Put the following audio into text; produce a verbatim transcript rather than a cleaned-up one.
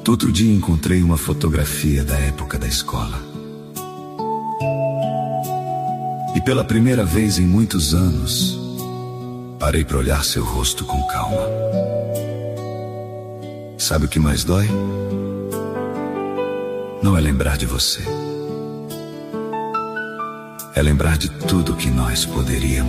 Outro dia encontrei uma fotografia da época da escola. E pela primeira vez em muitos anos, parei para olhar seu rosto com calma. Sabe o que mais dói? Não é lembrar de você. É lembrar de tudo que nós poderíamos